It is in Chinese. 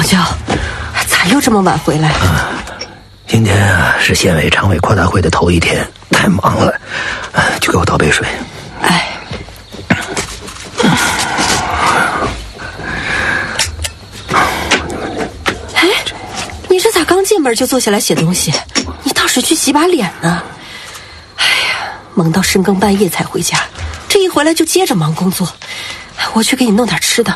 娇，咋又这么晚回来？ 今天啊是县委常委扩大会的头一天，太忙了，去给我倒杯水。 哎，你这咋刚进门就坐下来写东西？你倒是去洗把脸呢。哎呀，忙到深更半夜才回家，这一回来就接着忙工作。我去给你弄点吃的。